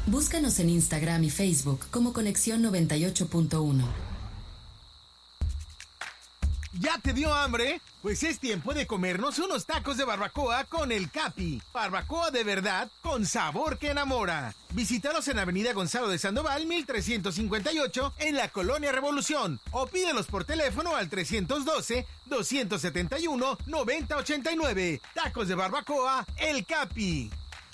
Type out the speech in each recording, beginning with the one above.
Búscanos en Instagram y Facebook como Conexión 98.1. ¿Ya te dio hambre? Pues es tiempo de comernos unos tacos de barbacoa con El Capi. Barbacoa de verdad, con sabor que enamora. Visítalos en Avenida Gonzalo de Sandoval, 1358, en la Colonia Revolución. O pídelos por teléfono al 312-271-9089. Tacos de barbacoa, El Capi.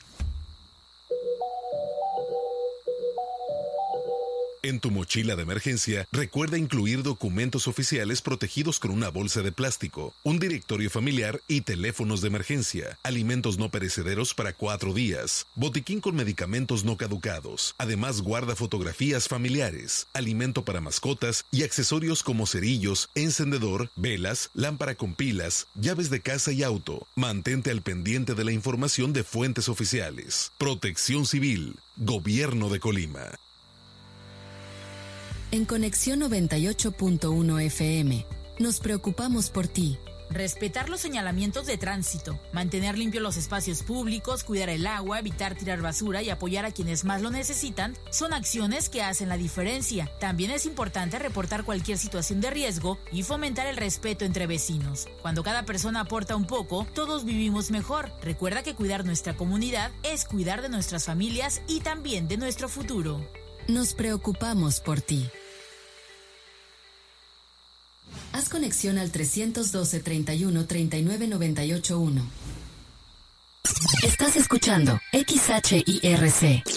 En tu mochila de emergencia, recuerda incluir documentos oficiales protegidos con una bolsa de plástico, un directorio familiar y teléfonos de emergencia, alimentos no perecederos para 4 días, botiquín con medicamentos no caducados. Además, guarda fotografías familiares, alimento para mascotas y accesorios como cerillos, encendedor, velas, lámpara con pilas, llaves de casa y auto. Mantente al pendiente de la información de fuentes oficiales. Protección Civil, Gobierno de Colima. En Conexión 98.1 FM, nos preocupamos por ti. Respetar los señalamientos de tránsito, mantener limpios los espacios públicos, cuidar el agua, evitar tirar basura y apoyar a quienes más lo necesitan son acciones que hacen la diferencia. También es importante reportar cualquier situación de riesgo y fomentar el respeto entre vecinos. Cuando cada persona aporta un poco, todos vivimos mejor. Recuerda que cuidar nuestra comunidad es cuidar de nuestras familias y también de nuestro futuro. Nos preocupamos por ti. Haz conexión al 312-31-39-98-1. Estás escuchando XHIRC.